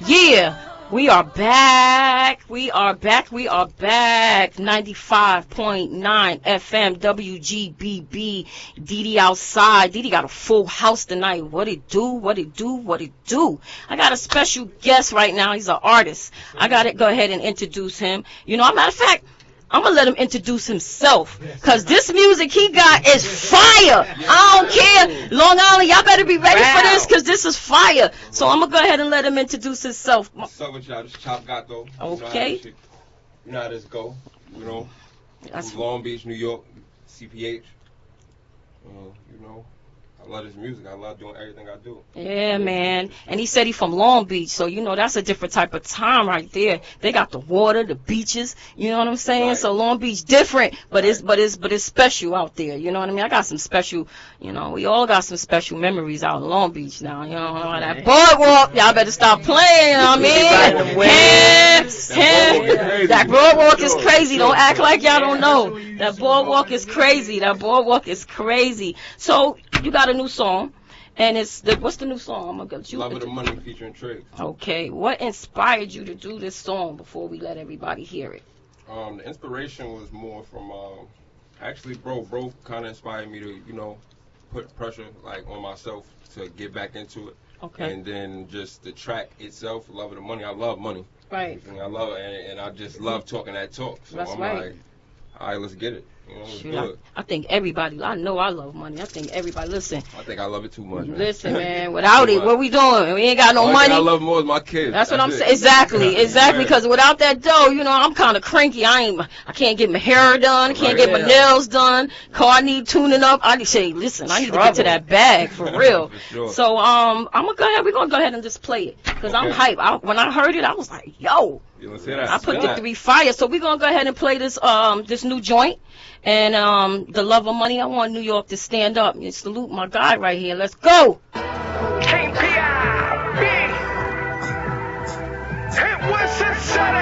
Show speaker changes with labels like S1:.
S1: Yeah, we are back. We are back. We are back. 95.9 FM WGBB. Didi outside. Didi got a full house tonight. What it do? What it do? What it do? I got a special guest right now. He's an artist. I got to go ahead and introduce him. You know, as a matter of fact, I'm going to let him introduce himself, because this music he got is fire. I don't care. Long Island, y'all better be ready for this, because this is fire. So I'm going to go ahead and let him introduce himself.
S2: What's up with y'all? This is Chop Gato.
S1: Okay.
S2: You know how this go. You know,
S1: That's
S2: from Long Beach, New York, CPH. You know, I love this music. I love doing everything I do.
S1: Yeah, man. And he said he from Long Beach, so you know that's a different type of time right there. They got the water, the beaches, you know what I'm saying?
S2: Right.
S1: So Long Beach different, but it's special out there. You know what I mean? I got some special, you know, we all got some special memories out in Long Beach now. You know, that boardwalk, y'all better stop playing, you know what I mean? That boardwalk is crazy. Don't act like y'all don't know. That boardwalk is crazy. That boardwalk is crazy. So you got a new song, and what's the new song? I'm gonna get you.
S2: Love of the Money featuring Triggs.
S1: Okay, what inspired you to do this song before we let everybody hear it?
S2: The inspiration was more from actually, bro kind of inspired me to, you know, put pressure like on myself to get back into it.
S1: Okay.
S2: And then just the track itself, Love of the Money. I love money.
S1: Right.
S2: I love it, and I just love talking that talk. So
S1: That's
S2: I'm
S1: right.
S2: like, all right, let's get it. You know, let's
S1: Shoot,
S2: do it.
S1: I think everybody, I know I love money. I think everybody, listen.
S2: I think I love it too much, man.
S1: Listen, man, without it, what we doing? We ain't got no
S2: Only
S1: money.
S2: thing I love more is my kids.
S1: That's what I'm
S2: it.
S1: saying. Exactly. Because without that dough, you know, I'm kind of cranky. I can't get my hair done. Can't get my nails done. Car need tuning up. I need to say, listen, I need to get to that bag for real.
S2: For sure.
S1: So I'm gonna go ahead. We're gonna go ahead and just play it, because I'm hype. When I heard it, I was like, yo.
S2: You wanna say that?
S1: I put the 3 fire. So we're gonna go ahead and play this this new joint. And the Love of Money. I want New York to stand up and salute my guy right here. Let's go.
S3: King P.I.B. Hit West Side.